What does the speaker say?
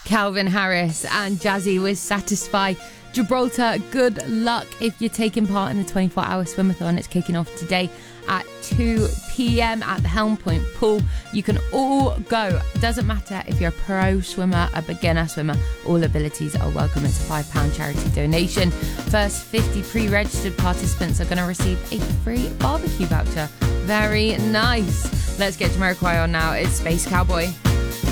Calvin Harris and Jazzy with Satisfy. Gibraltar, good luck if you're taking part in the 24-hour swimathon. It's kicking off today at 2 p.m. at the Helm Point Pool. You can all go. Doesn't matter if you're a pro swimmer, a beginner swimmer, all abilities are welcome. It's a £5 charity donation. First 50 pre-registered participants are going to receive a free barbecue voucher. Very nice. Let's get Jamiroquai on now. It's Space Cowboy.